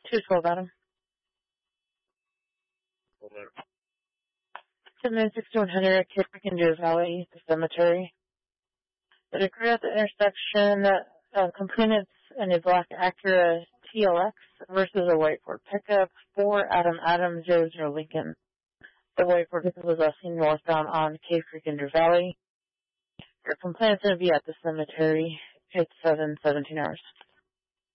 212, Adam. Hold on. 6100 Cape Creek and Deer Valley, the cemetery. The degree at the intersection completed in a black Acura TLX versus a white Ford pickup for Adam 00 Lincoln. The white Ford pickup was seen northbound on Cape Creek and Deer Valley. Your complaint's going to be at the cemetery. It's 7:17 hours.